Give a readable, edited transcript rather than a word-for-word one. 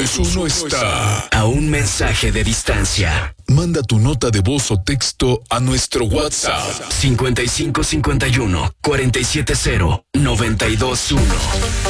201 está a un mensaje de distancia. Manda tu nota de voz o texto a nuestro WhatsApp 5551 470 921.